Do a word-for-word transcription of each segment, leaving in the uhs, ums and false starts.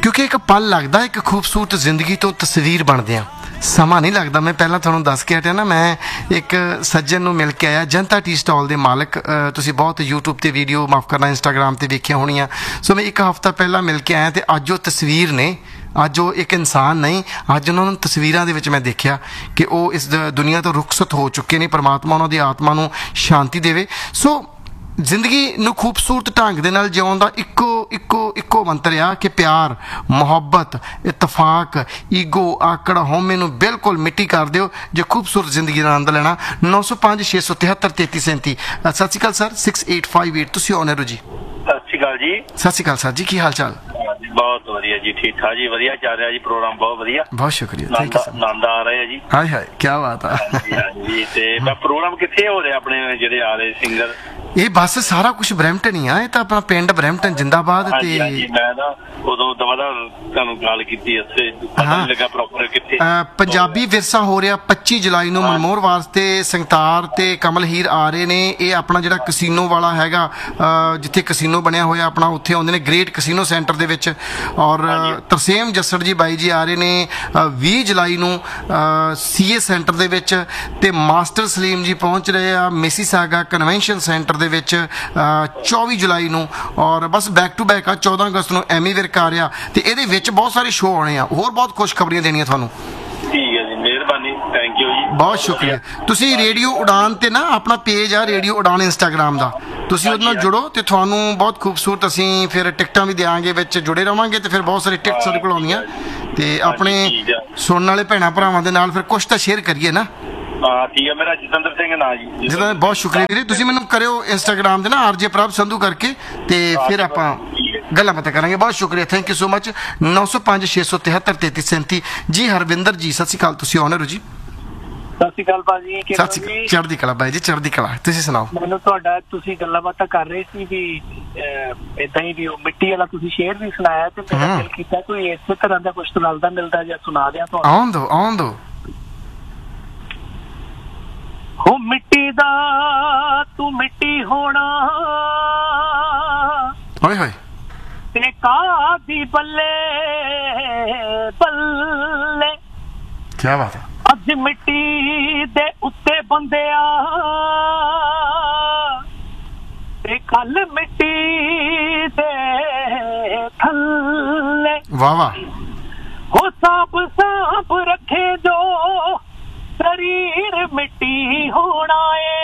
क्योंकि एक पल लगता एक खूबसूरत जिंदगी तो तस्वीर बनते हैं, ਸਮਾਂ नहीं लगता। मैं पहला ਤੁਹਾਨੂੰ दस के हटिया ना, मैं एक सज्जन ਨੂੰ मिल के आया, जनता टी स्टॉल के मालक। ਤੁਸੀਂ बहुत यूट्यूब ਤੇ ਵੀਡੀਓ ਮਾਫ ਕਰਨਾ इंस्टाग्राम ਤੇ ਵੇਖੀਆਂ ਹੋਣੀਆਂ। ਸੋ मैं एक हफ्ता पहला मिल के आया ਤੇ ਅੱਜ ਉਹ ਤਸਵੀਰ ਨੇ, ਅੱਜ ਉਹ ਇੱਕ ਇਨਸਾਨ ਨਹੀਂ, ਅੱਜ ਉਹਨਾਂ ਨੂੰ ਤਸਵੀਰਾਂ ਦੇ ਵਿੱਚ ਮੈਂ ਦੇਖਿਆ ਕਿ ਉਹ ਇਸ ਦੁਨੀਆ ਤੋਂ ਰੁਖਸਤ ਹੋ ਚੁੱਕੇ ਨੇ। ਪਰਮਾਤਮਾ ਉਹਨਾਂ ਦੀ ਆਤਮਾ ਨੂੰ ਸ਼ਾਂਤੀ ਦੇਵੇ। ਸੋ ਜ਼ਿੰਦਗੀ ਨੂੰ ਖੂਬਸੂਰਤ ਢੰਗ ਦੇ ਨਾਲ ਜਿਉਣ ਦਾ ਇੱਕੋ ਇੱਕੋ ਇੱਕੋ ਮੰਤਰ ਆ ਕਿ ਪਿਆਰ, ਮੁਹੱਬਤ, ਇਤਫਾਕ, ਈਗੋ, ਆਕੜ, ਹਉਮੈ ਨੂੰ ਬਿਲਕੁਲ ਮਿੱਟੀ ਕਰ ਦਿਓ ਜੇ ਖੂਬਸੂਰਤ ਜ਼ਿੰਦਗੀ ਦਾ ਆਨੰਦ ਲੈਣਾ। ਨੌ ਸੌ ਪੰਜ ਛੇ ਸੌ ਤਿਹੱਤਰ ਤੇਤੀ ਸੈਂਤੀ। ਸਤਿ ਸ਼੍ਰੀ ਅਕਾਲ sir. Six eight five eight. ਤੁਸੀਂ ਆਨਰ ਹੋ ਜੀ। ਸਤਿ ਸ਼੍ਰੀ ਅਕਾਲ ਜੀ। ਸਤਿ ਸ਼੍ਰੀ ਅਕਾਲ ਸਰ ਜੀ, ਕੀ ਹਾਲ ਚਾਲ? ਬਹੁਤ ਵਧੀਆ ਜੀ, ਠੀਕ ਠਾਕ ਜੀ, ਵਧੀਆ ਚੱਲ ਰਿਹਾ ਜੀ ਪ੍ਰੋਗਰਾਮ, ਬਹੁਤ ਵਧੀਆ। ਬਹੁਤ ਸ਼ੁਕਰੀਆ, ਥੈਂਕ ਯੂ ਸਰ। ਆਨੰਦ ਆ ਰਿਹਾ ਜੀ। ਹਾਏ ਹਾਏ, ਕੀ ਬਾਤ ਆ। ਹਾਂਜੀ, ਤੇ ਮੈਂ ਪ੍ਰੋਗਰਾਮ ਕਿੱਥੇ ਹੋ ਰਿਹਾ ਆਪਣੇ ਜਿਹੜੇ ਆ ਰਹੇ ਸਿੰਗਰ? ਇਹ ਬਸ ਸਾਰਾ ਕੁਝ ਬਰੈਂਪਟਨ ਹੀ ਆ। ਇਹ ਤਾਂ ਆਪਣਾ ਪਿੰਡ ਬਰੈਂਪਟਨ ਜਿੰਦਾਬਾਦ। ਤੇ ਮੈਂ ਨਾ ਉਦੋਂ ਦੁਬਾਰਾ ਤੁਹਾਨੂੰ ਕਾਲ ਕੀਤੀ, ਇੱਥੇ ਪਤਾ ਨਹੀਂ ਲੱਗਾ ਪ੍ਰੋਪਰ ਕਿੱਥੇ। ਪੰਜਾਬੀ ਵਿਰਸਾ ਹੋ ਰਿਹਾ ਪੱਚੀ ਜੁਲਾਈ ਨੂੰ ਮਨਮੋਹਰ ਵਾਸਤੇ ਸੰਗਤਾਰ ਤੇ ਕਮਲ ਹੀਰ ਆ ਰਹੇ ਨੇ। ਇਹ ਆਪਣਾ ਜਿਹੜਾ ਕਸੀਨੋ ਵਾਲਾ ਹੈਗਾ, ਜਿੱਥੇ ਕਸੀਨੋ ਬਣਿਆ ਹੋਇਆ ਆਪਣਾ, ਉੱਥੇ ਆਉਂਦੇ ਨੇ ਗ੍ਰੇਟ ਕਸੀਨੋ ਸੈਂਟਰ ਦੇ ਵਿੱਚ। ਔਰ ਤਰਸੇਮ ਜੱਸੜ ਜੀ ਬਾਈ ਜੀ ਆ ਰਹੇ ਨੇ ਵੀਹ ਜੁਲਾਈ ਨੂੰ ਸੀਏ ਸੈਂਟਰ ਦੇ ਵਿੱਚ। ਤੇ ਮਾਸਟਰ ਸਲੀਮ ਜੀ ਪਹੁੰਚ ਰਹੇ ਆ ਮਿਸੀਸਾਗਾ ਕਨਵੈਨਸ਼ਨ ਸੈਂਟਰ ਦੇ ਵਿੱਚ ਚੌਵੀ ਜੁਲਾਈ ਨੂੰ। ਔਰ ਬਸ ਬੈਕ ਟੂ ਬੈਕ ਆ ਚੌਦਾਂ ਅਗਸਤ ਨੂੰ ਐਮੀ ਵਿਰਕ ਆ ਰਿਹਾ। ਤੇ ਇਹਦੇ ਵਿੱਚ ਬਹੁਤ ਸਾਰੇ ਸ਼ੋਅ ਆਉਣੇ ਆ, ਹੋਰ ਬਹੁਤ ਖੁਸ਼ਖਬਰੀਆਂ ਦੇਣੀਆਂ ਤੁਹਾਨੂੰ। ਠੀਕ ਹੈ ਜੀ, ਮਿਹਰਬਾਨੀ, ਥੈਂਕ ਯੂ ਜੀ, ਬਹੁਤ ਸ਼ੁਕਰੀਆ। ਤੁਸੀਂ ਰੇਡੀਓ ਉਡਾਨ ਤੇ ਨਾ ਆਪਣਾ ਪੇਜ ਆ ਰੇਡੀਓ ਉਡਾਨ ਇੰਸਟਾਗ੍ਰਾਮ ਦਾ, ਤੁਸੀਂ ਉਹਦੇ ਨਾਲ ਜੁੜੋ ਤੇ ਤੁਹਾਨੂੰ ਬਹੁਤ ਖੂਬਸੂਰਤ ਅਸੀਂ ਫਿਰ ਟਿਕਟਾਂ ਵੀ ਦਿਆਂਗੇ, ਵਿੱਚ ਜੁੜੇ ਰਵਾਂਗੇ। ਤੇ ਫਿਰ ਬਹੁਤ ਸਾਰੀ ਟਿਕਟ ਸਾਡੇ ਕੋਲ ਆਉਂਦੀਆਂ ਤੇ ਆਪਣੇ ਸੁਣਨ ਵਾਲੇ ਭੈਣਾਂ ਭਰਾਵਾਂ ਦੇ ਨਾਲ ਫਿਰ ਕੁਛ ਤਾਂ ਸ਼ੇਅਰ ਕਰੀਏ ਨਾ। ਹਾਂ ਠੀਕ ਹੈ, ਮੇਰਾ ਜਤਿੰਦਰ ਸਿੰਘ ਨਾਂ ਜੀ। ਜਤਿੰਦਰ, ਬਹੁਤ ਸ਼ੁਕਰੀਆ ਵੀਰੇ। ਤੁਸੀਂ ਮੈਨੂੰ ਕਰਿਓ ਇੰਸਟਾਗ੍ਰਾਮ ਤੇ ਨਾ ਆਰਜੇ ਪ੍ਰਭ ਸੰਧੂ ਕਰਕੇ, ਤੇ ਫਿਰ ਆਪਾਂ ਗੱਲਾਂ ਬਾਤਾਂ ਕਰਾਂਗੇ। ਬਹੁਤ ਸ਼ੁਕਰੀਆ, ਥੈਂਕ ਯੂ ਸੋ ਮਚ। ਨੌ ਸੌ ਪੰਜ ਛੇ ਸੌ ਤਿਹੱਤਰ ਤੇਤੀ ਸੈਂਤੀ। ਜੀ ਹਰਵਿੰਦਰ ਜੀ, ਸਤਿ ਸ਼੍ਰੀ ਅਕਾਲ। ਤੁਸੀਂ ਆਨਰ ਹੋ ਜੀ। ਸਤਿ ਸ਼੍ਰੀ ਅਕਾਲ ਭਾਜੀ। ਸਤਿ ਸ਼੍ਰੀ ਅਕਾਲ। ਚੜ੍ਹਦੀ ਕਲਾ ਬਾਈ ਜੀ, ਚੜ੍ਹਦੀ ਕਲਾ। ਤੁਸੀਂ ਸੁਣਾਓ। ਮੈਨੂੰ ਤੁਹਾਡਾ, ਤੁਸੀਂ ਗੱਲਾਂ ਬਾਤਾਂ ਕਰ ਰਹੇ ਸੀ ਵੀ ਏਦਾਂ ਹੀ ਵੀ ਉਹ ਮਿੱਟੀ ਵਾਲਾ ਤੁਸੀਂ ਸ਼ੇਰ ਵੀ ਸੁਣਾਇਆ, ਤੇ ਮੇਰਾ ਦਿਲ ਕੀਤਾ ਕੋਈ ਇਸੇ ਤਰ੍ਹਾਂ ਦਾ ਕੁਛ ਰਲਦਾ ਮਿਲਦਾ ਜਾਂ ਸੁਣਾ ਦਿਆਂ ਤੁਹਾਨੂੰ। ਆਉਣ ਦੋ ਆਉਣ ਦੋ। ਹੋ ਮਿੱਟੀ ਦਾ ਤੂੰ ਮਿੱਟੀ ਹੋਣਾ, ਹੋਏ ਹੋਏ, ਤੇ ਕਾਦੀ ਬੱਲੇ ਬੱਲੇ। ਕੀ ਬਾਤ ਹੈ। ਅੱਜ ਮਿੱਟੀ ਦੇ ਉੱਤੇ ਬੰਦਿਆ, ਤੇ ਕੱਲ ਮਿੱਟੀ ਦੇ ਥੱਲੇ। ਵਾਹ ਵਾਹ। ਹੋ ਸਾਂਭ ਸਾਂਭ ਰੱਖੇ ਜੋ ਸਰੀਰ ਮਿੱਟੀ ਹੋਣਾ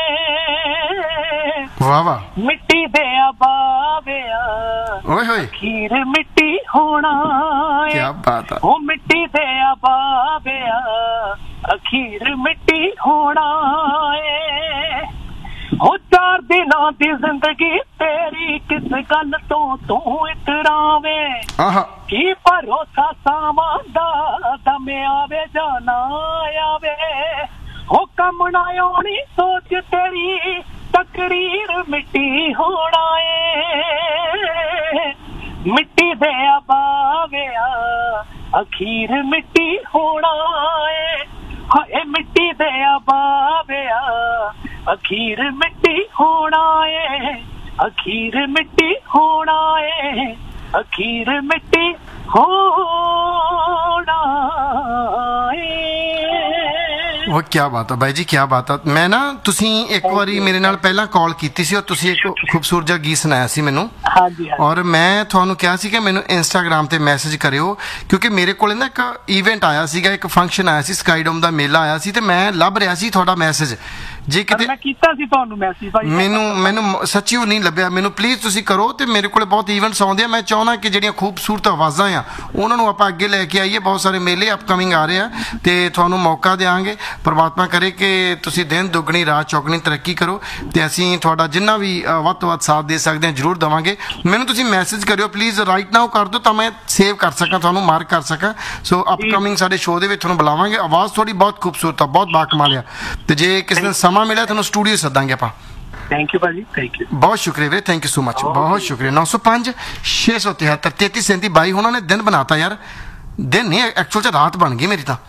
ਏ। ਵਾਹ ਵਾਹ। ਮਿੱਟੀ ਦੇ ਆਬਾਵਿਆ, ਓਏ ਹੋਏ, ਅਖੀਰ ਮਿੱਟੀ ਹੋਣਾ ਏ। ਕੀ ਬਾਤ ਆ। ਉਹ ਮਿੱਟੀ ਦੇ ਆਬਾਵਿਆ, ਅਖੀਰ ਮਿੱਟੀ ਹੋਣਾ ਏ। ਉਹ ਚਾਰ ਦਿਨਾਂ ਦੀ ਜ਼ਿੰਦਗੀ ਤੇਰੀ ਕਿਸ ਗੱਲ ਤੋਂ ਤੂੰ ਇਤਰਾਵੇ। ਆਹਾ, ਕੀ ਭਰੋਸਾ ਸਾਵਾਂ ਦਾ ਦਮ ਆਵੇ ਜਾਂ ਨਾ ਆਵੇ। ਉਹ ਕੰਮ ਨਾ ਆਉਣੀ ਸੋਚ ਤੇਰੀ, ਤਕਰੀਰ ਮਿੱਟੀ ਹੋਣਾ ਏ। ਮਿੱਟੀ ਦੇ ਆਬਾਵਿਆ, ਅਖੀਰ ਮਿੱਟੀ ਹੋਣਾ ਏ। ਹਾਏ ਮਿੱਟੀ ਦੇ ਆਬਾਵਿਆ, ਅਖੀਰ ਮਿੱਟੀ ਹੋਣਾ ਏ। ਅਖੀਰ ਮਿੱਟੀ ਹੋਣਾ ਏ। ਅਖੀਰ ਮਿੱਟੀ ਹੋਣਾ ਏ। ਉਹ ਕੀ ਬਾਤ ਆ ਬਾਈ ਜੀ, ਕੀ ਬਾਤ ਆ। ਮੈਂ ਨਾ, ਤੁਸੀਂ ਇੱਕ ਵਾਰੀ ਮੇਰੇ ਨਾਲ ਪਹਿਲਾਂ ਕਾਲ ਕੀਤੀ ਸੀ ਔਰ ਤੁਸੀਂ ਇੱਕ ਖੂਬਸੂਰਤ ਜਿਹਾ ਗੀਤ ਸੁਣਾਇਆ ਸੀ ਮੈਨੂੰ। ਹਾਂਜੀ। ਔਰ ਮੈਂ ਤੁਹਾਨੂੰ ਕਿਹਾ ਸੀ ਕਿ ਮੈਨੂੰ ਇੰਸਟਾਗ੍ਰਾਮ ਤੇ ਮੈਸੇਜ ਕਰਿਓ, ਕਿਉਂਕਿ ਮੇਰੇ ਕੋਲ ਨਾ ਇੱਕ ਈਵੈਂਟ ਆਇਆ ਸੀਗਾ, ਇੱਕ ਫੰਕਸ਼ਨ ਆਇਆ ਸੀ, ਸਕਾਈਡੋਮ ਦਾ ਮੇਲਾ ਆਇਆ ਸੀ, ਤੇ ਮੈਂ ਲੱਭ ਰਿਹਾ ਸੀ ਤੁਹਾਡਾ ਮੈਸੇਜ। ਜੇ ਕਿਤੇ ਮੈਂ ਕੀਤਾ ਸੀ ਤੁਹਾਨੂੰ ਮੈਸੇਜ ਭਾਈ, ਮੈਨੂੰ ਮੈਨੂੰ ਸੱਚੀ ਉਹ ਨਹੀਂ ਲੱਭਿਆ। ਮੈਨੂੰ ਪਲੀਜ਼ ਤੁਸੀਂ ਕਰੋ। ਤੇ ਮੇਰੇ ਕੋਲ ਬਹੁਤ ਈਵੈਂਟਸ ਆਉਂਦੇ ਆ, ਮੈਂ ਚਾਹੁੰਦਾ ਕਿ ਜਿਹੜੀਆਂ ਖੂਬਸੂਰਤ ਆਵਾਜ਼ਾਂ ਆ ਉਹਨਾਂ ਨੂੰ ਆਪਾਂ ਅੱਗੇ ਲੈ ਕੇ ਆਈਏ। ਬਹੁਤ ਸਾਰੇ ਮੇਲੇ ਅਪਕਮਿੰਗ ਆ ਰਹੇ ਆ ਤੇ ਤੁਹਾਨੂੰ ਮੌਕਾ ਦਿਆਂਗੇ। ਪਰਮਾਤਮਾ ਕਰੇ ਕਿ ਤੁਸੀਂ ਦਿਨ ਦੁੱਗਣੀ ਰਾਤ ਚੌਗਣੀ ਤਰੱਕੀ ਕਰੋ, ਤੇ ਅਸੀਂ ਤੁਹਾਡਾ ਜਿੰਨਾ ਵੀ ਵੱਧ ਤੋਂ ਵੱਧ ਸਾਥ ਦੇ ਸਕਦੇ ਹਾਂ ਜ਼ਰੂਰ ਦੇਵਾਂਗੇ। ਮੈਨੂੰ ਤੁਸੀਂ ਮੈਸੇਜ ਕਰਿਓ ਪਲੀਜ਼, ਰਾਈਟ ਨਾਓ ਕਰ ਦਿਓ ਤਾਂ ਮੈਂ ਸੇਵ ਕਰ ਸਕਾਂ, ਤੁਹਾਨੂੰ ਮਾਰਕ ਕਰ ਸਕਾਂ। ਸੋ ਅਪਕਮਿੰਗ ਸਾਡੇ ਸ਼ੋਅ ਦੇ ਵਿੱਚ ਤੁਹਾਨੂੰ ਬੁਲਾਵਾਂਗੇ। ਆਵਾਜ਼ ਤੁਹਾਡੀ ਬਹੁਤ ਖੂਬਸੂਰਤ ਆ, ਬਹੁਤ ਬਾਕਮਾਲ ਆ। ਤੇ ਜੇ ਕਿਸੇ ਦਿਨ ਸਮਾਂ ਮਿਲਿਆ ਤੁਹਾਨੂੰ ਸਟੂਡੀਓ ਸੱਦਾਂਗੇ ਆਪਾਂ। ਥੈਂਕ ਯੂ ਭਾਜੀ, ਥੈਂਕ ਯੂ, ਬਹੁਤ ਸ਼ੁਕਰੀਆ ਵੀਰੇ, ਥੈਂਕ ਯੂ ਸੋ ਮਚ, ਬਹੁਤ ਸ਼ੁਕਰੀਆ। ਨੌ ਸੌ ਪੰਜ ਛੇ ਸੌ ਤਿਹੱਤਰ ਤੇਤੀ ਸੈਂਤੀ। ਬਾਈ ਉਹਨਾਂ ਨੇ ਦਿਨ ਬਣਾਤਾ ਯਾਰ, ਦਿਨ ਨਹੀਂ ਐਕਚੁਅਲ 'ਚ ਰਾਤ ਬਣ ਗਈ ਮੇਰੀ ਤਾਂ।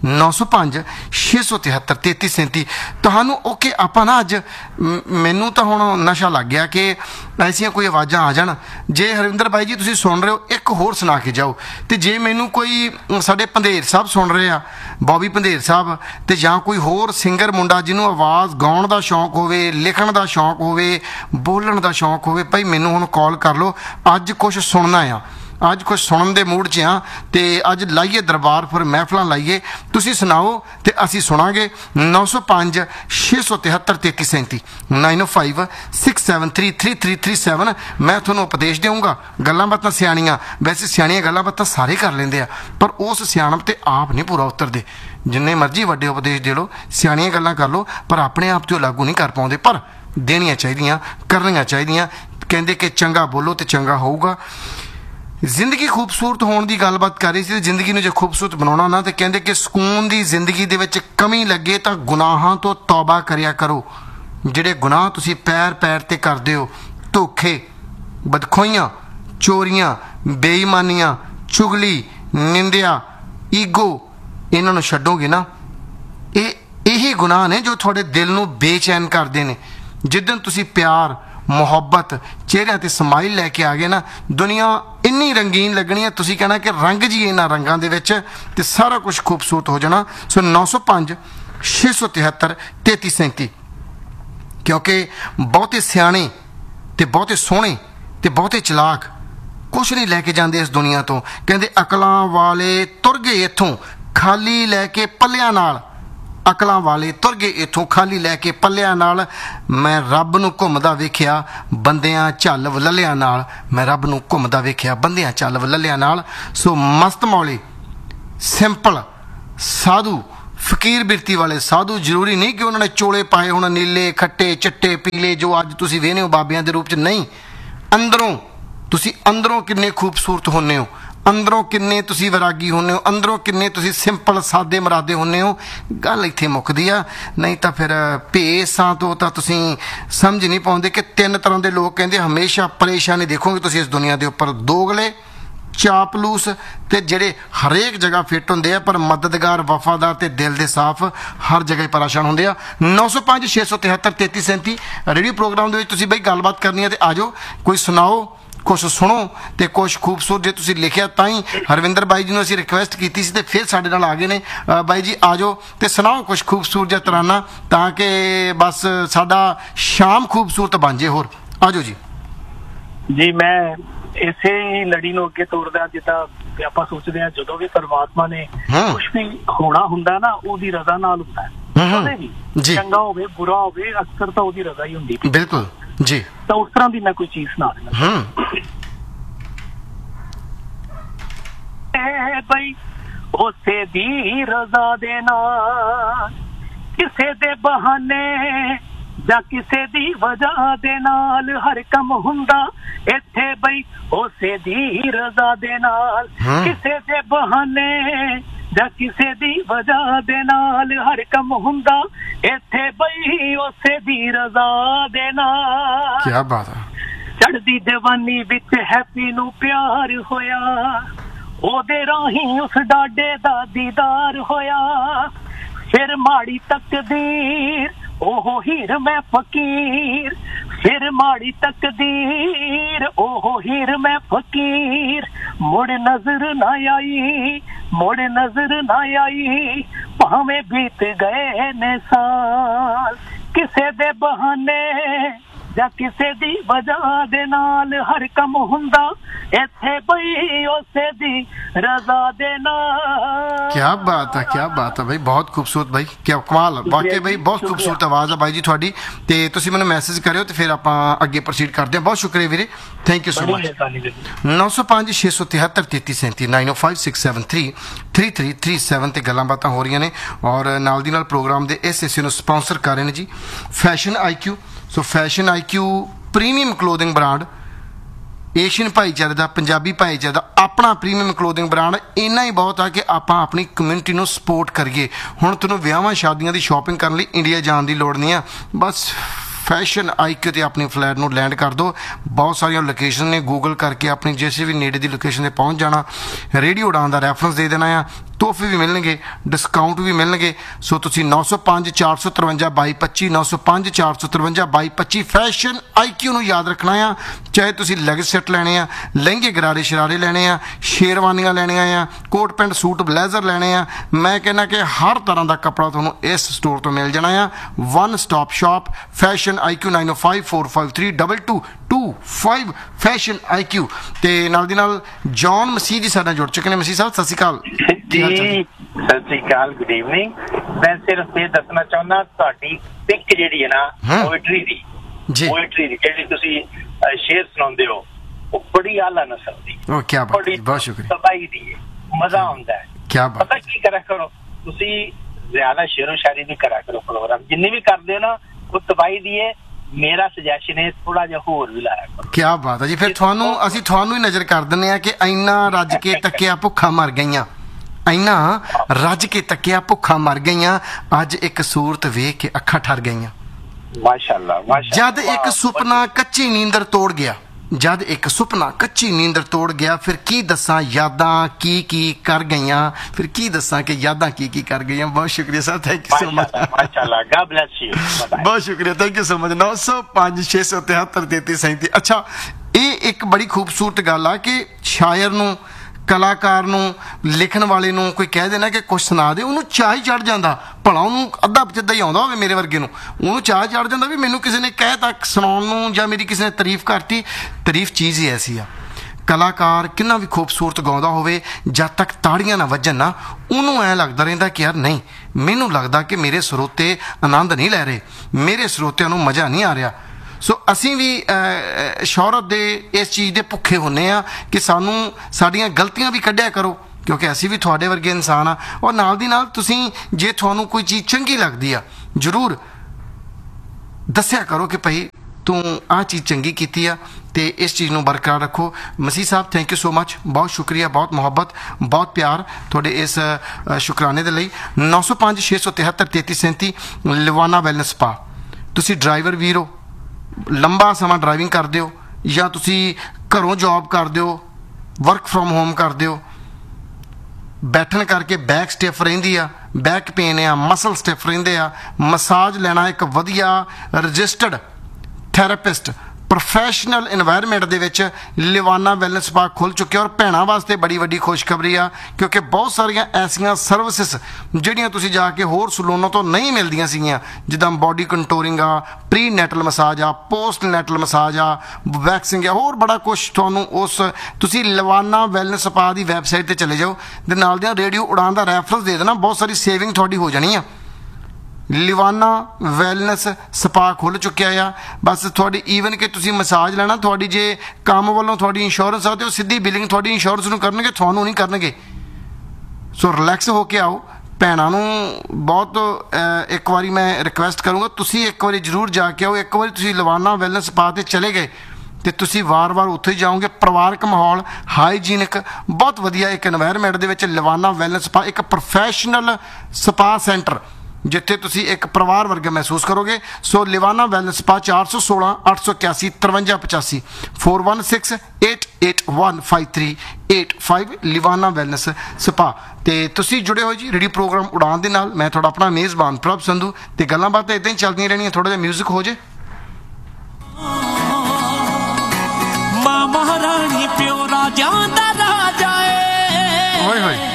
ਨੌ ਸੌ ਪੰਜ ਛੇ ਸੌ ਤਿਹੱਤਰ ਤੇਤੀ ਸੈਂਤੀ। ਤੁਹਾਨੂੰ ਓਕੇ ਆਪਾਂ ਨਾ ਅੱਜ ਮ- ਮੈਨੂੰ ਤਾਂ ਹੁਣ ਨਸ਼ਾ ਲੱਗ ਗਿਆ ਕਿ ਐਸੀਆਂ ਕੋਈ ਆਵਾਜ਼ਾਂ ਆ ਜਾਣ। ਜੇ ਹਰਵਿੰਦਰ ਬਾਈ ਜੀ ਤੁਸੀਂ ਸੁਣ ਰਹੇ ਹੋ ਇੱਕ ਹੋਰ ਸੁਣਾ ਕੇ ਜਾਓ, ਤੇ ਜੇ ਮੈਨੂੰ ਕੋਈ ਸਾਡੇ ਪੰਧੇਰ ਸਾਹਿਬ ਸੁਣ ਰਹੇ ਆ, ਬੌਬੀ ਪੰਧੇਰ ਸਾਹਿਬ, ਤੇ ਜਾਂ ਕੋਈ ਹੋਰ ਸਿੰਗਰ ਮੁੰਡਾ ਜਿਹਨੂੰ ਆਵਾਜ਼ ਗਾਉਣ ਦਾ ਸ਼ੌਂਕ ਹੋਵੇ, ਲਿਖਣ ਦਾ ਸ਼ੌਂਕ ਹੋਵੇ, ਬੋਲਣ ਦਾ ਸ਼ੌਂਕ ਹੋਵੇ, ਭਾਈ ਮੈਨੂੰ ਹੁਣ ਕਾਲ ਕਰ ਲਓ। ਅੱਜ ਕੁਛ ਸੁਣਨਾ ਆ, ਅੱਜ ਕੁਛ ਸੁਣਨ ਦੇ ਮੂਡ 'ਚ ਆ, ਤੇ ਅੱਜ ਲਾਈਏ ਦਰਬਾਰ ਫਿਰ ਮਹਿਫਲਾਂ ਲਾਈਏ। ਤੁਸੀਂ ਸੁਣਾਓ ਤੇ ਅਸੀਂ ਸੁਣਾਂਗੇ। ਨੌ ਸੌ ਪੰਜ ਛੇ ਸੌ ਤਿਹੱਤਰ ਤੇਤੀ ਸੈਂਤੀ ਨਾਈਨ ਓ five six seven three three three three seven. ਮੈਂ ਤੁਹਾਨੂੰ ਉਪਦੇਸ਼ ਦੇਵਾਂਗਾ, ਗੱਲਾਂ ਬਾਤਾਂ ਸਿਆਣੀਆਂ। ਵੈਸੇ ਸਿਆਣੀਆਂ ਗੱਲਾਂ ਬਾਤਾਂ ਸਾਰੇ ਕਰ ਲੈਂਦੇ ਆ, ਪਰ ਉਸ ਸਿਆਣਪ ਤੇ ਆਪ ਨਹੀਂ ਪੂਰਾ ਉਤਰਦੇ। ਜਿੰਨੇ ਮਰਜ਼ੀ ਵੱਡੇ ਉਪਦੇਸ਼ ਦੇ ਲਓ, ਸਿਆਣੀਆਂ ਗੱਲਾਂ ਕਰ ਲਓ, ਪਰ ਆਪਣੇ ਆਪ 'ਤੇ ਉਹ ਲਾਗੂ ਨਹੀਂ ਕਰ ਪਾਉਂਦੇ। ਪਰ ਦੇਣੀਆਂ ਚਾਹੀਦੀਆਂ, ਕਰਨੀਆਂ ਚਾਹੀਦੀਆਂ। ਕਹਿੰਦੇ ਕਿ ਚੰਗਾ ਬੋਲੋ ਤੇ ਚੰਗਾ ਹੋਊਗਾ। ਜ਼ਿੰਦਗੀ ਖੂਬਸੂਰਤ ਹੋਣ ਦੀ ਗੱਲਬਾਤ ਕਰ ਰਹੀ ਸੀ। ਜ਼ਿੰਦਗੀ ਨੂੰ ਜੇ ਖੂਬਸੂਰਤ ਬਣਾਉਣਾ ਨਾ, ਤੇ ਕਹਿੰਦੇ ਕਿ ਸਕੂਨ ਦੀ ਜ਼ਿੰਦਗੀ ਦੇ ਵਿੱਚ ਕਮੀ ਲੱਗੇ ਤਾਂ ਗੁਨਾਹਾਂ ਤੋਂ ਤੌਬਾ ਕਰਿਆ ਕਰੋ। ਜਿਹੜੇ ਗੁਨਾਹ ਤੁਸੀਂ ਪੈਰ ਪੈਰ ਤੇ ਕਰਦੇ ਹੋ, ਧੋਖੇ, ਬਦਖੋਈਆਂ, ਚੋਰੀਆਂ, ਬੇਈਮਾਨੀਆਂ, ਚੁਗਲੀ, ਨਿੰਦਿਆ, ਈਗੋ, ਇਹਨਾਂ ਨੂੰ ਛੱਡੋਗੇ ਨਾ, ਇਹ ਇਹੀ ਗੁਨਾਹ ਨੇ ਜੋ ਤੁਹਾਡੇ ਦਿਲ ਨੂੰ ਬੇਚੈਨ ਕਰਦੇ ਨੇ। ਜਿੱਦਣ ਤੁਸੀਂ ਪਿਆਰ, ਮੁਹੱਬਤ, ਚਿਹਰਿਆਂ ਤੇ ਸਮਾਈਲ ਲੈ ਕੇ ਆ ਗਏ ਨਾ, ਦੁਨੀਆ ਇੰਨੀ ਰੰਗੀਨ ਲੱਗਣੀ ਹੈ, ਤੁਸੀਂ ਕਹਿਣਾ ਕਿ ਰੰਗ ਜੀ ਇਹਨਾਂ ਰੰਗਾਂ ਦੇ ਵਿੱਚ, ਤੇ ਸਾਰਾ ਕੁਝ ਖੂਬਸੂਰਤ ਹੋ ਜਾਣਾ। ਸੋ ਨੌ ਸੌ ਪੰਜ ਛੇ ਸੌ ਤਿਹੱਤਰ ਤੇਤੀ ਸੈਂਤੀ। ਕਿਉਂਕਿ ਬਹੁਤੇ ਸਿਆਣੇ ਤੇ ਬਹੁਤੇ ਸੋਹਣੇ ਤੇ ਬਹੁਤੇ ਚਲਾਕ ਕੁਛ ਨਹੀਂ ਲੈ ਕੇ ਜਾਂਦੇ ਇਸ ਦੁਨੀਆ ਤੋਂ। ਕਹਿੰਦੇ ਅਕਲਾਂ ਵਾਲੇ ਤੁਰ ਗਏ ਇੱਥੋਂ ਖਾਲੀ ਲੈ ਕੇ ਪੱਲਿਆਂ ਨਾਲ। ਅਕਲਾਂ ਵਾਲੇ ਤੁਰ ਗਏ ਇੱਥੋਂ ਖਾਲੀ ਲੈ ਕੇ ਪੱਲਿਆਂ ਨਾਲ। ਮੈਂ ਰੱਬ ਨੂੰ ਘੁੰਮਦਾ ਵੇਖਿਆ ਬੰਦਿਆਂ ਝੱਲ ਵਲੱਲਿਆਂ ਨਾਲ। ਮੈਂ ਰੱਬ ਨੂੰ ਘੁੰਮਦਾ ਵੇਖਿਆ ਬੰਦਿਆਂ ਝੱਲ ਵਲੱਲਿਆਂ ਨਾਲ। ਸੋ ਮਸਤ ਮੌਲੇ, ਸਿੰਪਲ ਸਾਧੂ, ਫਕੀਰ ਬਿਰਤੀ ਵਾਲੇ ਸਾਧੂ, ਜ਼ਰੂਰੀ ਨਹੀਂ ਕਿ ਉਹਨਾਂ ਨੇ ਚੋਲੇ ਪਾਏ ਹੋਣ ਨੀਲੇ, ਖੱਟੇ, ਚਿੱਟੇ, ਪੀਲੇ, ਜੋ ਅੱਜ ਤੁਸੀਂ ਵੇਖਦੇ ਹੋ ਬਾਬਿਆਂ ਦੇ ਰੂਪ 'ਚ। ਨਹੀਂ, ਅੰਦਰੋਂ ਤੁਸੀਂ ਅੰਦਰੋਂ ਕਿੰਨੇ ਖੂਬਸੂਰਤ ਹੁੰਦੇ ਹੋ, ਅੰਦਰੋਂ ਕਿੰਨੇ ਤੁਸੀਂ ਵੈਰਾਗੀ ਹੁੰਦੇ ਹੋ, ਅੰਦਰੋਂ ਕਿੰਨੇ ਤੁਸੀਂ ਸਿੰਪਲ ਸਾਦੇ ਮਰਾਦੇ ਹੁੰਦੇ ਹੋ। ਗੱਲ ਇੱਥੇ ਮੁੱਕਦੀ ਆ। ਨਹੀਂ ਤਾਂ ਫਿਰ ਭੇਸਾਂ ਤੋਂ ਤਾਂ ਤੁਸੀਂ ਸਮਝ ਨਹੀਂ ਪਾਉਂਦੇ ਕਿ ਤਿੰਨ ਤਰ੍ਹਾਂ ਦੇ ਲੋਕ ਕਹਿੰਦੇ ਹਮੇਸ਼ਾ ਪਰੇਸ਼ਾਨੀ ਦੇਖੋਗੇ ਤੁਸੀਂ ਇਸ ਦੁਨੀਆ ਦੇ ਉੱਪਰ। ਦੋਗਲੇ, ਚਾਪਲੂਸ, ਤੇ ਜਿਹੜੇ ਹਰੇਕ ਜਗ੍ਹਾ ਫਿੱਟ ਹੁੰਦੇ ਆ ਪਰ ਮਦਦਗਾਰ, ਵਫਾਦਾਰ ਤੇ ਦਿਲ ਦੇ ਸਾਫ਼ ਹਰ ਜਗ੍ਹਾ ਹੀ ਪਰੇਸ਼ਾਨ ਹੁੰਦੇ ਆ। ਨੌ ਸੌ ਪੰਜ ਛੇ ਸੌ ਤਿਹੱਤਰ ਤੇਤੀ ਸੈਂਤੀ ਰੇਡੀਓ ਪ੍ਰੋਗਰਾਮ ਦੇ ਵਿੱਚ ਤੁਸੀਂ ਬਈ ਗੱਲਬਾਤ ਕਰਨੀ ਹੈ, ਤੇ ਆ ਜਾਓ, ਕੋਈ ਸੁਣਾਓ, ਕੁਛ ਸੁਣੋ, ਤੇ ਕੁਛ ਖੂਬਸੂਰਤ ਜੇ ਤੁਸੀਂ ਲਿਖਿਆ ਤਾਂ ਹੀ ਹਰਵਿੰਦਰ ਬਾਈ ਜੀ ਨੂੰ ਅਸੀਂ ਰਿਕੁਐਸਟ ਕੀਤੀ ਸੀ, ਤੇ ਫਿਰ ਸਾਡੇ ਨਾਲ ਆ ਗਏ ਨੇ। ਬਾਈ ਜੀ ਆ ਜਾਓ ਤੇ ਸੁਣਾਓ ਕੁਛ ਖੂਬਸੂਰਤ ਜਿਹਾ ਤਰਾਨਾ, ਤਾਂ ਕਿ ਬਸ ਸਾਡਾ ਸ਼ਾਮ ਖੂਬਸੂਰਤ ਬਣ ਜੇ। ਹੋਰ ਆ ਜਾਓ ਜੀ। ਜੀ ਮੈਂ ਇਸੇ ਹੀ ਲੜੀ ਨੂੰ ਅੱਗੇ ਤੋਰਦਾ, ਜਿੱਦਾਂ ਆਪਾਂ ਸੋਚਦੇ ਹਾਂ ਜਦੋਂ ਵੀ ਪਰਮਾਤਮਾ ਨੇ ਕੁਛ ਵੀ ਹੋਣਾ ਹੁੰਦਾ ਨਾ, ਉਹਦੀ ਰਜ਼ਾ ਨਾਲ ਹੁੰਦਾ ਹੈ। ਜੀ, ਚੰਗਾ ਹੋਵੇ ਬੁਰਾ ਹੋਵੇ, ਅਕਸਰ ਤਾਂ ਉਹਦੀ ਰਜ਼ਾ ਹੀ ਹੁੰਦੀ। ਬਿਲਕੁਲ ਜੀ। ਤਾਂ ਉਸ ਤਰ੍ਹਾਂ ਦੀ ਮੈਂ ਕੋਈ ਚੀਜ਼ ਸੁਣਾ ਦਿੰਦਾ ਬਈ। ਉਸੇ ਦੀ ਰਜ਼ਾ ਦੇ ਨਾਲ, ਕਿਸੇ ਦੇ ਬਹਾਨੇ ਜਾਂ ਕਿਸੇ ਦੀ ਵਜ੍ਹਾ ਦੇ ਨਾਲ ਹਰ ਕੰਮ ਹੁੰਦਾ ਇੱਥੇ ਬਈ। ਉਸੇ ਦੀ ਰਜ਼ਾ ਦੇ ਨਾਲ, ਕਿਸੇ ਦੇ ਬਹਾਨੇ ਜਾਂ ਕਿਸੇ ਦੀ ਵਜ੍ਹਾ ਦੇ ਨਾਲ ਹਰ ਕੰਮ ਹੁੰਦਾ ਇੱਥੇ ਬਈ। ਉਸੇ ਦੀ ਰਜ਼ਾ ਦੇ ਨਾਲ। ਕੀ ਬਾਤ ਹੈ। ਚੜ੍ਹਦੀ ਜਵਾਨੀ ਵਿੱਚ ਹੈਪੀ ਨੂੰ ਪਿਆਰ ਹੋਇਆ, ਉਹਦੇ ਰਾਹੀਂ ਉਸ ਡਾਡੇ ਦਾ ਦੀਦਾਰ ਹੋਇਆ। ਫਿਰ ਮਾੜੀ ਤਕਦੀਰ, ਉਹ ਹੀਰ ਮੈਂ ਫਕੀਰ। ਫਿਰ ਮਾੜੀ ਤਕਦੀਰ, ਉਹ ਹੀਰ ਮੈਂ ਫਕੀਰ। ਮੁੜ ਨਜ਼ਰ ਨਾ ਆਈ, ਮੁੜ ਨਜ਼ਰ ਨਾ ਆਈ, ਭਾਵੇਂ ਬੀਤ ਗਏ ਨੇ ਸਾਲ। ਕਿਸੇ ਦੇ ਬਹਾਨੇ ਜਾਂ ਕਿਸੇ ਦੀ ਵਜ੍ਹਾ ਦੇ ਨਾਲ ਹਰ ਕੰਮ ਹੁੰਦਾ ਇੱਥੇ ਬਈ। ਉਸੇ ਦੀ ਰਜ਼ਾ ਦੇ ਨਾਲ। ਕੀ ਬਾਤ ਹੈ, ਕੀ ਬਾਤ ਹੈ ਭਾਈ, ਬਹੁਤ ਖੂਬਸੂਰਤ ਭਾਈ, ਕੀ ਕਮਾਲ। ਵਾਕਈ ਭਾਈ ਬਹੁਤ ਖੂਬਸੂਰਤ ਆਵਾਜ਼ ਹੈ ਬਾਈ ਜੀ ਤੁਹਾਡੀ। ਤੇ ਤੁਸੀਂ ਮੈਨੂੰ ਮੈਸੇਜ ਕਰਿਓ ਤੇ ਫਿਰ ਆਪਾਂ ਅੱਗੇ ਪ੍ਰੋਸੀਡ ਕਰਦੇ ਹਾਂ। ਬਹੁਤ ਸ਼ੁਕਰੀਆ ਵੀਰੇ, ਥੈਂਕ ਯੂ ਸੋ ਮਚ। ਨੌ ਸੌ ਪੰਜ ਛੇ ਸੌ ਤਿਹੱਤਰ ਤੇਤੀ ਸੈਂਤੀ ਨਾਈਨ ਓ five six seven three three three three seven ਤੇ ਗੱਲਾਂ ਬਾਤਾਂ ਹੋ ਰਹੀਆਂ ਨੇ। ਔਰ ਨਾਲ ਦੀ ਨਾਲ ਪ੍ਰੋਗਰਾਮ ਦੇ ਇਸ ਹਿੱਸੇ ਨੂੰ ਸਪਾਂਸਰ ਕਰ ਰਹੇ ਨੇ ਜੀ ਫੈਸ਼ਨ ਆਈ ਕਿਊ। ਸੋ ਫੈਸ਼ਨ ਆਈ ਕਿਊ ਪ੍ਰੀਮੀਅਮ ਕਲੋਥਿੰਗ ਬ੍ਰਾਂਡ, ਏਸ਼ੀਅਨ ਭਾਈਚਾਰੇ ਦਾ, ਪੰਜਾਬੀ ਭਾਈਚਾਰੇ ਦਾ ਆਪਣਾ ਪ੍ਰੀਮੀਅਮ ਕਲੋਥਿੰਗ ਬ੍ਰਾਂਡ। ਇੰਨਾ ਹੀ ਬਹੁਤ ਆ ਕਿ ਆਪਾਂ ਆਪਣੀ ਕਮਿਊਨਿਟੀ ਨੂੰ ਸਪੋਰਟ ਕਰੀਏ। ਹੁਣ ਤੁਹਾਨੂੰ ਵਿਆਹਾਂ ਸ਼ਾਦੀਆਂ ਦੀ ਸ਼ਾਪਿੰਗ ਕਰਨ ਲਈ ਇੰਡੀਆ ਜਾਣ ਦੀ ਲੋੜ ਨਹੀਂ ਆ। ਬਸ ਫੈਸ਼ਨ ਆਈਕਿਊ ਤੇ ਆਪਣੀ ਫਲਾਈਟ ਨੂੰ ਲੈਂਡ ਕਰ ਦਿਓ। ਬਹੁਤ ਸਾਰੀਆਂ ਲੋਕੇਸ਼ਨ ਨੇ, ਗੂਗਲ ਕਰਕੇ ਆਪਣੀ ਜਿਸ ਵੀ ਨੇੜੇ ਦੀ ਲੋਕੇਸ਼ਨ ਤੇ ਪਹੁੰਚ ਜਾਣਾ। ਰੇਡੀਓ ਉਡਾਨ ਦਾ ਰੈਫਰੈਂਸ ਦੇ ਦੇਣਾ ਆ, ਤੋਹਫੇ ਵੀ ਮਿਲਣਗੇ, ਡਿਸਕਾਊਂਟ ਵੀ ਮਿਲਣਗੇ। ਸੋ ਤੁਸੀਂ ਨੌ ਸੌ ਪੰਜ ਚਾਰ ਸੌ ਤਰਵੰਜਾ ਬਾਈ ਪੱਚੀ ਨੌ ਸੌ ਪੰਜ ਚਾਰ ਸੌ ਤਰਵੰਜਾ ਬਾਈ ਪੱਚੀ ਫੈਸ਼ਨ ਆਈਕਿਊ ਨੂੰ ਯਾਦ ਰੱਖਣਾ ਆ। ਚਾਹੇ ਤੁਸੀਂ ਲੈਗ ਸੈੱਟ ਲੈਣੇ ਆ, ਲਹਿੰਗੇ ਗਰਾਰੇ ਸ਼ਰਾਰੇ ਲੈਣੇ ਆ, ਸ਼ੇਰਵਾਨੀਆਂ ਲੈਣੀਆਂ ਆ, ਕੋਟ ਪੈਂਟ ਸੂਟ ਬਲੇਜ਼ਰ ਲੈਣੇ ਆ, ਮੈਂ ਕਹਿੰਦਾ ਕਿ ਹਰ ਤਰ੍ਹਾਂ ਦਾ ਕੱਪੜਾ ਤੁਹਾਨੂੰ ਇਸ ਸਟੋਰ ਤੋਂ ਮਿਲ ਜਾਣਾ ਆ। One stop shop fashion IQ nine O five four five three double two to five fashion IQ. ਤੇ ਨਾਲ ਦੀ ਨਾਲ ਜੌਨ ਮਸੀਹ ਜੀ ਸਾਡੇ ਨਾਲ ਜੁੜ ਚੁੱਕੇ ਨੇ। ਮਸੀਹ ਸਾਹਿਬ ਸਤਿ ਸ਼੍ਰੀ ਅਕਾਲ ਜੀ। ਸਤਿ ਸ਼੍ਰੀ ਅਕਾਲ, ਗੁੱਡ ਈਵਨਿੰਗ। ਮੈਂ ਸਿਰਫ ਇਹ ਦੱਸਣਾ ਚਾਹੁੰਦਾ, ਤੁਹਾਡੀ ਪਿਕ ਜਿਹੜੀ ਹੈ ਨਾ ਪੋਇਟਰੀ ਦੀ ਜੀ, ਪੋਇਟਰੀ ਦੀ ਜਿਹੜੀ ਤੁਸੀਂ ਸ਼ੇਰ ਸੁਣਾਉਂਦੇ ਹੋ, ਉਹ ਬੜੀ ਆਲਾ ਨਸਲ ਦੀ, ਉਹ ਕੀ ਬਾਤ, ਬੜੀ ਬਹੁਤ ਸ਼ੁਕਰੀਆ, ਤਬਾਈ ਦੀ ਹੈ, ਮਜ਼ਾ ਆਉਂਦਾ ਹੈ। ਕੀ ਬਾਤ। ਪਤਾ ਕੀ ਕਰਿਆ ਕਰੋ, ਤੁਸੀਂ ਜ਼ਿਆਦਾ ਸ਼ੇਰੋ ਸ਼ਾਇਰੀ ਨਹੀਂ ਕਰਿਆ ਕਰੋ ਪ੍ਰੋਗਰਾਮ, ਜਿੰਨੇ ਵੀ ਕਰਦੇ ਹੋ ਨਾ ਉਹ ਤਬਾਈ ਦੀ ਹੈ। ਮੇਰਾ ਸੁਜੈਸ਼ਨ ਹੈ ਥੋੜਾ ਜਿਹਾ ਹੋਰ ਵੀ ਲਾਇਆ ਕਰੋ। ਕੀ ਬਾਤ ਹੈ ਜੀ। ਫਿਰ ਤੁਹਾਨੂੰ ਅਸੀਂ ਤੁਹਾਨੂੰ ਹੀ ਨਜ਼ਰ ਕਰ ਦਿੰਦੇ ਆ ਕਿ ਇੰਨਾ ਰੱਜ ਕੇ ਤੱਕਿਆ ਭੁੱਖਾ ਮਰ ਗਈਆਂ, ਇੰਨਾ ਰੱਜ ਕੇ ਤੱਕਿਆ ਭੁੱਖਾ ਮਰ ਗਈਆਂ, ਅੱਜ ਇੱਕ ਸੂਰਤ ਵੇਖ ਕੇ ਅੱਖਾਂ ਠਰ ਗਈਆਂ। ਮਾਸ਼ਾਅੱਲਾ, ਮਾਸ਼ਾਅੱਲਾ। ਜਦ ਇੱਕ ਸੁਪਨਾ ਕੱਚੀ ਨੀਂਦਰ ਤੋੜ ਗਿਆ, ਜਦ ਇੱਕ ਸੁਪਨਾ ਕੱਚੀ ਨੀਂਦਰ ਤੋੜ ਗਿਆ, ਫਿਰ ਕੀ ਦੱਸਾਂ ਯਾਦਾਂ ਕੀ ਕੀ ਕਰ ਗਈਆਂ, ਫਿਰ ਕੀ ਦੱਸਾਂ ਕਿ ਯਾਦਾਂ ਕੀ ਕੀ ਕਰ ਗਈਆਂ। ਬਹੁਤ ਸ਼ੁਕਰੀਆ sir, thank you so much. ਮਾਸ਼ਾਅੱਲਾ, ਗॉड ब्लेस यू। ਬਹੁਤ ਸ਼ੁਕਰੀਆ, ਥੈਂਕ ਯੂ ਸੋ ਮਚ। ਨੌ ਸੌ ਪੰਜ ਛੇ ਸੌ ਤਿਹੱਤਰ ਤੇਤੀ ਸੈਂਤੀ। ਅੱਛਾ, ਇਹ ਇੱਕ ਬੜੀ ਖੂਬਸੂਰਤ ਗੱਲ ਆ ਕਿ ਸ਼ਾਇਰ ਨੂੰ, ਕਲਾਕਾਰ ਨੂੰ, ਲਿਖਣ ਵਾਲੇ ਨੂੰ ਕੋਈ ਕਹਿ ਦੇਣਾ ਕਿ ਕੁਛ ਸੁਣਾ ਦੇ, ਉਹਨੂੰ ਚਾਹ ਹੀ ਚੜ ਜਾਂਦਾ। ਭਲਾ ਉਹਨੂੰ ਅੱਧਾ ਪਚੱਧਾ ਹੀ ਆਉਂਦਾ ਹੋਵੇ ਮੇਰੇ ਵਰਗੇ ਨੂੰ, ਉਹਨੂੰ ਚਾਹ ਚੜ ਜਾਂਦਾ ਵੀ ਮੈਨੂੰ ਕਿਸੇ ਨੇ ਕਹਿ ਤੱਕ ਸੁਣਾਉਣ ਨੂੰ, ਜਾਂ ਮੇਰੀ ਕਿਸੇ ਨੇ ਤਾਰੀਫ ਕਰਤੀ। ਤਾਰੀਫ ਚੀਜ਼ ਹੀ ਐਸੀ ਆ। ਕਲਾਕਾਰ ਕਿੰਨਾ ਵੀ ਖੂਬਸੂਰਤ ਗਾਉਂਦਾ ਹੋਵੇ, ਜਦ ਤੱਕ ਤਾੜੀਆਂ ਨਾ ਵੱਜਣ ਨਾ, ਉਹਨੂੰ ਐਂ ਲੱਗਦਾ ਰਹਿੰਦਾ ਕਿ ਯਾਰ ਨਹੀਂ, ਮੈਨੂੰ ਲੱਗਦਾ ਕਿ ਮੇਰੇ ਸਰੋਤੇ ਆਨੰਦ ਨਹੀਂ ਲੈ ਰਹੇ, ਮੇਰੇ ਸਰੋਤਿਆਂ ਨੂੰ ਮਜ਼ਾ ਨਹੀਂ ਆ ਰਿਹਾ। ਸੋ ਅਸੀਂ ਵੀ ਸ਼ੌਹਰਤ ਦੇ ਇਸ ਚੀਜ਼ ਦੇ ਭੁੱਖੇ ਹੁੰਦੇ ਆ ਕਿ ਸਾਨੂੰ ਸਾਡੀਆਂ ਗਲਤੀਆਂ ਵੀ ਕੱਢਿਆ ਕਰੋ, ਕਿਉਂਕਿ ਅਸੀਂ ਵੀ ਤੁਹਾਡੇ ਵਰਗੇ ਇਨਸਾਨ ਆ। ਔਰ ਨਾਲ ਦੀ ਨਾਲ ਤੁਸੀਂ ਜੇ ਤੁਹਾਨੂੰ ਕੋਈ ਚੀਜ਼ ਚੰਗੀ ਲੱਗਦੀ ਆ, ਜ਼ਰੂਰ ਦੱਸਿਆ ਕਰੋ ਕਿ ਭਾਈ ਤੂੰ ਆਹ ਚੀਜ਼ ਚੰਗੀ ਕੀਤੀ ਆ, ਤੇ ਇਸ ਚੀਜ਼ ਨੂੰ ਬਰਕਰਾਰ ਰੱਖੋ। ਮਸੀਹ ਸਾਹਿਬ, ਥੈਂਕ ਯੂ ਸੋ ਮਚ, ਬਹੁਤ ਸ਼ੁਕਰੀਆ, ਬਹੁਤ ਮੁਹੱਬਤ, ਬਹੁਤ ਪਿਆਰ ਤੁਹਾਡੇ ਇਸ ਸ਼ੁਕਰਾਨੇ ਦੇ ਲਈ। ਨੌ ਸੌ ਪੰਜ ਛੇ ਸੌ ਤਿਹੱਤਰ ਤੇਤੀ ਸੈਂਤੀ ਲਵਾਨਾ ਵੈਲਨੈਸ ਸਪਾ। ਤੁਸੀਂ ਡਰਾਈਵਰ ਵੀਰ ਹੋ, ਲੰਬਾ ਸਮਾਂ ਡਰਾਈਵਿੰਗ ਕਰਦੇ ਹੋ, ਜਾਂ ਤੁਸੀਂ ਘਰੋਂ ਜੌਬ ਕਰਦੇ ਹੋ, ਵਰਕ ਫਰੋਮ ਹੋਮ ਕਰਦੇ ਹੋ, ਬੈਠਣ ਕਰਕੇ ਬੈਕ ਸਟਿਫ ਰਹਿੰਦੀ ਆ, ਬੈਕ ਪੇਨ ਆ, ਮਸਲ ਸਟਿਫ ਰਹਿੰਦੇ ਆ, ਮਸਾਜ ਲੈਣਾ ਇੱਕ ਵਧੀਆ ਰਜਿਸਟਰਡ ਥੈਰੇਪਿਸਟ ਪ੍ਰੋਫੈਸ਼ਨਲ ਇਨਵਾਇਰਨਮੈਂਟ ਦੇ ਵਿੱਚ ਲਿਵਾਨਾ ਵੈਲਨੈਸ ਸਪਾ ਖੁੱਲ੍ਹ ਚੁੱਕਿਆ। ਔਰ ਭੈਣਾਂ ਵਾਸਤੇ ਬੜੀ ਵੱਡੀ ਖੁਸ਼ਖਬਰੀ ਆ, ਕਿਉਂਕਿ ਬਹੁਤ ਸਾਰੀਆਂ ਐਸੀਆਂ ਸਰਵਿਸਿਸ ਜਿਹੜੀਆਂ ਤੁਸੀਂ ਜਾ ਕੇ ਹੋਰ ਸਲੂਨਾਂ ਤੋਂ ਨਹੀਂ ਮਿਲਦੀਆਂ ਸੀਗੀਆਂ, ਜਿੱਦਾਂ ਬਾਡੀ ਕੰਟੋਰਿੰਗ ਆ, ਪ੍ਰੀ ਨੈਟਲ ਮਸਾਜ ਆ, ਪੋਸਟ ਨੈਟਲ ਮਸਾਜ ਆ, ਵੈਕਸਿੰਗ ਆ, ਹੋਰ ਬੜਾ ਕੁਛ ਤੁਹਾਨੂੰ ਉਸ ਤੁਸੀਂ ਲਿਵਾਨਾ ਵੈਲਨੈਸ ਸਪਾ ਦੀ ਵੈਬਸਾਈਟ 'ਤੇ ਚਲੇ ਜਾਓ, ਦੇ ਨਾਲ ਦੀਆਂ ਰੇਡੀਓ ਉਡਾਨ ਦਾ ਰੈਫਰੈਂਸ ਦੇ ਦੇਣਾ, ਬਹੁਤ ਸਾਰੀ ਸੇਵਿੰਗ ਤੁਹਾਡੀ ਹੋ ਜਾਣੀ ਆ। ਲਿਵਾਨਾ ਵੈਲਨੈਸ ਸਪਾ ਖੁੱਲ੍ਹ ਚੁੱਕਿਆ ਆ। ਬਸ ਤੁਹਾਡੀ ਈਵਨ ਕਿ ਤੁਸੀਂ ਮਸਾਜ ਲੈਣਾ, ਤੁਹਾਡੀ ਜੇ ਕੰਮ ਵੱਲੋਂ ਤੁਹਾਡੀ ਇੰਸ਼ੋਰੈਂਸ ਆ ਤੇ ਉਹ ਸਿੱਧੀ ਬਿਲਿੰਗ ਤੁਹਾਡੀ ਇੰਸ਼ੋਰੈਂਸ ਨੂੰ ਕਰਨਗੇ, ਤੁਹਾਨੂੰ ਨਹੀਂ ਕਰਨਗੇ। ਸੋ ਰਿਲੈਕਸ ਹੋ ਕੇ ਆਓ। ਭੈਣਾਂ ਨੂੰ ਬਹੁਤ ਇੱਕ ਵਾਰੀ ਮੈਂ ਰਿਕੁਐਸਟ ਕਰੂੰਗਾ, ਤੁਸੀਂ ਇੱਕ ਵਾਰੀ ਜ਼ਰੂਰ ਜਾ ਕੇ ਆਓ। ਇੱਕ ਵਾਰੀ ਤੁਸੀਂ ਲਿਵਾਨਾ ਵੈਲਨੈਸ ਸਪਾ 'ਤੇ ਚਲੇ ਗਏ ਤੇ ਤੁਸੀਂ ਵਾਰ-ਵਾਰ ਉੱਥੇ ਹੀ ਜਾਓਗੇ। ਪਰਿਵਾਰਕ ਮਾਹੌਲ, ਹਾਈਜੀਨਿਕ, ਬਹੁਤ ਵਧੀਆ ਇੱਕ ਐਨਵਾਇਰਨਮੈਂਟ ਦੇ ਵਿੱਚ ਲਿਵਾਨਾ ਵੈਲਨੈਸ ਸਪਾ, ਇੱਕ ਪ੍ਰੋਫੈਸ਼ਨਲ ਸਪਾ ਸੈਂਟਰ ਜਿੱਥੇ ਤੁਸੀਂ ਇੱਕ ਪਰਿਵਾਰ ਵਰਗਾ ਮਹਿਸੂਸ ਕਰੋਗੇ। ਸੋ ਲਿਵਾਨਾ ਵੈਲਨੈਸ ਸਪਾ ਚਾਰ ਸੌ ਸੋਲਾਂ ਅੱਠ ਸੌ ਇਕਿਆਸੀ ਤਰਵੰਜਾ ਪਚਾਸੀ four one six eight eight one five three eight five ਲਿਵਾਨਾ wellness spa. ਤੇ ਤੁਸੀਂ ਜੁੜੇ ਹੋਏ ਜੀ ਰੇਡੀਓ ਪ੍ਰੋਗਰਾਮ ਉਡਾਨ ਦੇ ਨਾਲ। ਮੈਂ ਤੁਹਾਡਾ ਆਪਣਾ ਮੇਜ਼ਬਾਨ ਪ੍ਰਭ ਸੰਧੂ, ਤੇ ਗੱਲਾਂ ਬਾਤਾਂ ਇੱਦਾਂ ਹੀ ਚੱਲਦੀਆਂ ਰਹਿਣੀਆਂ। ਥੋੜਾ ਜਿਹਾ ਮਿਊਜ਼ਿਕ ਹੋ ਜੇ। ਮਾਂ ਮਹਾਰਾਣੀ ਪਿਓ ਰਾਜਾਂ ਦਾ ਰਾਜਾ ਏ, ਓਏ ਹੋਏ।